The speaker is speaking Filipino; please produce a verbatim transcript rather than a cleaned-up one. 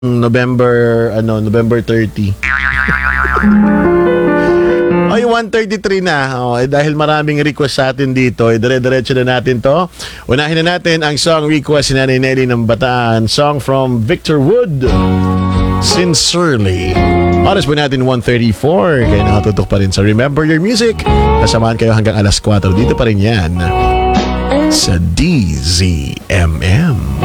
November, ano, November thirty. Ay, one thirty-three na. Oh, eh, dahil maraming request sa atin dito, eh, dire-diretso na natin to. Unahin na natin ang song request ni Nanay Nelly ng Bataan. Song from Victor Wood, Sincerely. Oras po natin one thirty-four. Kaya nakatutok pa rin sa Remember Your Music. Kasamahan kayo hanggang alas four. Dito pa rin yan sa D Z M M.